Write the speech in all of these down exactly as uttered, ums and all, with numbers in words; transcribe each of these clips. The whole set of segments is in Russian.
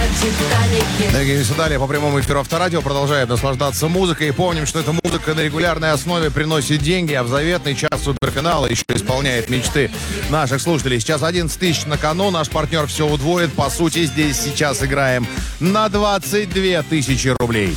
Дорогие далее по прямому эфиру Авторадио продолжаем наслаждаться музыкой. И помним, что эта музыка на регулярной основе приносит деньги, а в заветный час суперфинала еще исполняет мечты наших слушателей. Сейчас одиннадцать тысяч на кону, наш партнер все удвоит. По сути, здесь сейчас играем на двадцать две тысячи рублей.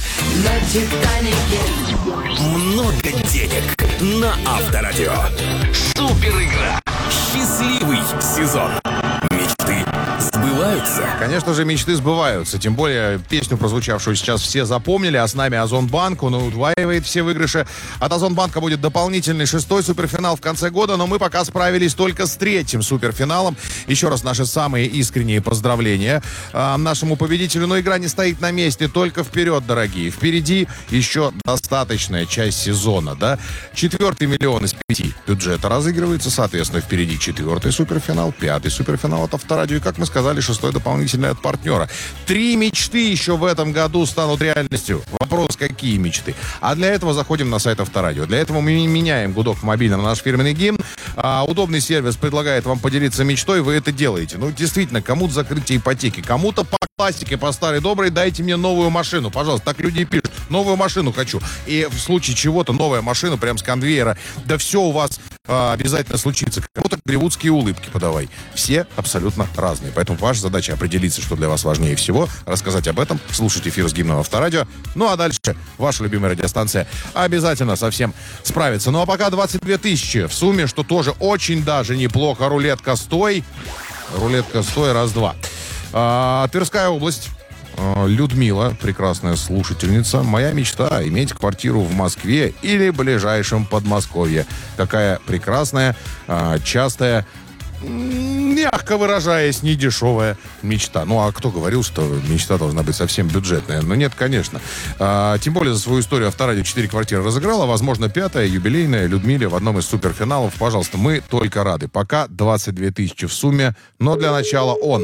Много денег на Авторадио. Супер игра. Счастливый сезон. Мечты сбываются. Конечно же, мечты сбываются. Тем более, песню, прозвучавшую сейчас, все запомнили. А с нами Озонбанк. Он удваивает все выигрыши. От Озонбанка будет дополнительный шестой суперфинал в конце года. Но мы пока справились только с третьим суперфиналом. Еще раз наши самые искренние поздравления а, нашему победителю. Но игра не стоит на месте. Только вперед, дорогие. Впереди еще достаточная часть сезона. Да? Четвертый миллион из пяти бюджета разыгрывается. Соответственно, впереди четвертый суперфинал, пятый суперфинал от Авторадио. И, как мы сказали, шестой дополнительный от партнера. Три мечты еще в этом году станут реальностью. Вопрос, какие мечты? А для этого заходим на сайт Авторадио. Для этого мы меняем гудок в мобильном на наш фирменный гимн. А, удобный сервис предлагает вам поделиться мечтой. Вы это делаете. Ну, действительно, кому-то закрытие ипотеки, кому-то по классике, по старой доброй, дайте мне новую машину. Пожалуйста, так люди и пишут. Новую машину хочу. И в случае чего-то новая машина прям с конвейера. Да все у вас а, обязательно случится. Кому-то голливудские улыбки подавай. Все абсолютно разные. Поэтому ваша задача определиться, что для вас важнее всего, рассказать об этом, слушать эфир с гимном Авторадио. Ну а дальше ваша любимая радиостанция обязательно со всем справится. Ну а пока двадцать две тысячи в сумме, что тоже очень даже неплохо. Рулетка стой. Рулетка стой, раз-два. А, Тверская область. Людмила, прекрасная слушательница. Моя мечта — иметь квартиру в Москве или ближайшем Подмосковье. Какая прекрасная, частая, мягко выражаясь, недешевая мечта. Ну, а кто говорил, что мечта должна быть совсем бюджетная? Ну, нет, конечно. А, тем более за свою историю Авторадио четыре квартиры разыграла. Возможно, пятая, юбилейная, Людмиле в одном из суперфиналов. Пожалуйста, мы только рады. Пока двадцать две тысячи в сумме, но для начала он.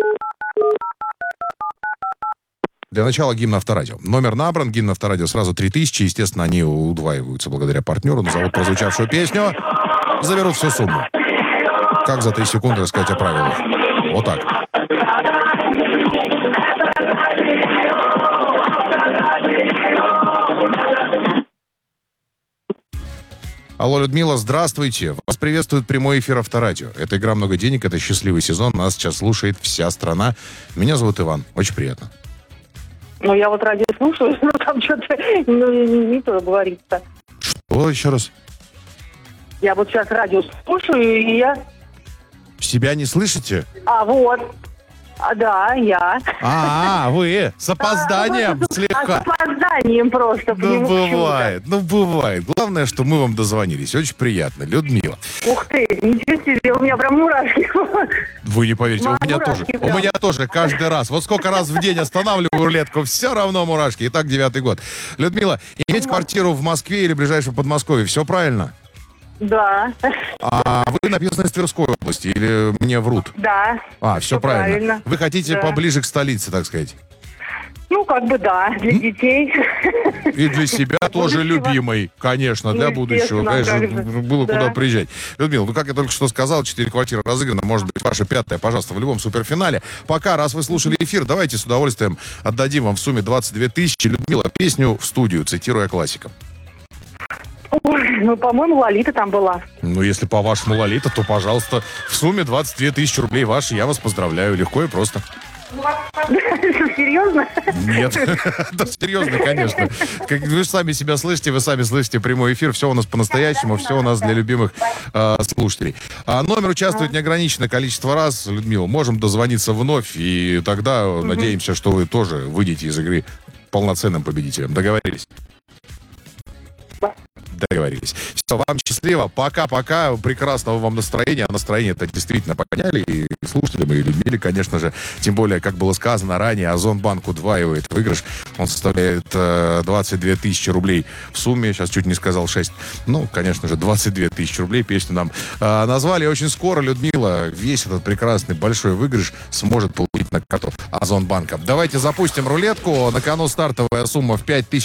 Для начала гимн Авторадио. Номер набран, гимн Авторадио сразу три тысячи. Естественно, они удваиваются благодаря партнеру. Назовут прозвучавшую песню. Заберут всю сумму. Как за три секунды рассказать о правилах? Вот так. Алло, Людмила, здравствуйте. Вас приветствует прямой эфир Авторадио. Это игра «Много денег», это счастливый сезон. Нас сейчас слушает вся страна. Меня зовут Иван. Очень приятно. Ну, я вот радио слушаю, но там что-то ну, не, не то говорится. Что еще раз? Я вот сейчас радио слушаю, и я... Себя не слышите? А, вот. А, да, я. А, вы с опозданием а, слегка. С опозданием просто. Ну, бывает, ну, бывает. Главное, что мы вам дозвонились. Очень приятно. Людмила. Ух ты, ничего себе, у меня прям мурашки. Вы не поверите, Ма- у меня тоже. прям. У меня тоже каждый раз. Вот сколько раз в день останавливаю рулетку, все равно мурашки. Итак, девятый год. Людмила, иметь квартиру в Москве или ближайшем Подмосковье, все правильно? Да. А вы написаны из Тверской области или мне врут? Да. А, все, всё правильно. правильно. Вы хотите Да. поближе к столице, так сказать? Ну, как бы да, для детей. И для себя тоже Будущего. любимый, конечно, для Ну, будущего. естественно, Конечно, как же. было Да. куда приезжать. Людмила, ну как я только что сказал, четыре квартиры разыграно, может быть, ваша пятая, пожалуйста, в любом суперфинале. Пока, раз вы слушали эфир, давайте с удовольствием отдадим вам в сумме двадцать две тысячи. Людмила, песню в студию, цитируя классика. Ой, ну, по-моему, Лолита там была. Ну, если по-вашему Лолита, то, пожалуйста, в сумме двадцать две тысячи рублей ваши. Я вас поздравляю. Легко и просто. Серьезно? Нет. Да, серьезно, конечно. Как вы сами себя слышите, вы сами слышите прямой эфир. Все у нас по-настоящему, все у нас для любимых э, слушателей. А номер участвует неограниченное количество раз. Людмила, можем дозвониться вновь, и тогда mm-hmm. надеемся, что вы тоже выйдете из игры полноценным победителем. Договорились? Договорились. Все, вам счастливо. Пока-пока. Прекрасного вам настроения. А настроение это действительно подняли. И слушателям, и Людмиле, конечно же. Тем более, как было сказано ранее, Озонбанк удваивает выигрыш. Он составляет э, двадцать две тысячи рублей в сумме. Сейчас чуть не сказал шесть. Ну, конечно же, двадцать две тысячи рублей. Песню нам э, назвали. Очень скоро Людмила весь этот прекрасный большой выигрыш сможет получить на карту Озонбанка. Давайте запустим рулетку. На кону стартовая сумма в пять тысяч